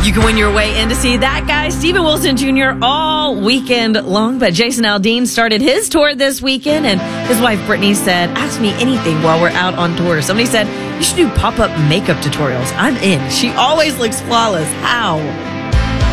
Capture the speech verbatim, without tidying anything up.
You can win your way in to see that guy, Steven Wilson Junior, all weekend long. But Jason Aldean started his tour this weekend, and his wife Brittany said, ask me anything while we're out on tour. Somebody said, you should do pop-up makeup tutorials. I'm in. She always looks flawless. How?